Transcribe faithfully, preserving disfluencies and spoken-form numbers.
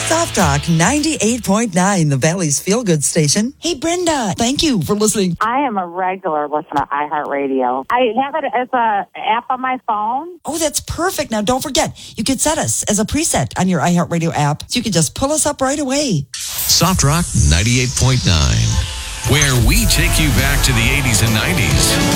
Soft Rock ninety-eight point nine, the Valley's feel-good station. Hey, Brenda, thank you for listening. I am a regular listener to iHeartRadio. I have it as a app on my phone. Oh, that's perfect. Now, don't forget, you can set us as a preset on your iHeartRadio app, so you can just pull us up right away. Soft Rock ninety-eight point nine, where we take you back to the eighties and nineties.